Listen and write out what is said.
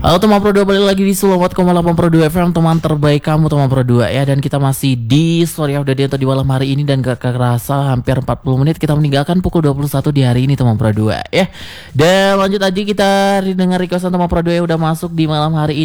Halo teman Pro 2, balik lagi di Sulawat 8 Pro 2 FM, teman terbaik kamu teman Pro 2 ya. Dan kita masih di Story of the Day atau di malam hari ini. Dan gak kerasa hampir 40 menit kita meninggalkan pukul 21 di hari ini teman Pro 2 ya. Dan lanjut aja kita dengar requestan teman Pro 2 yang udah masuk di malam hari ini.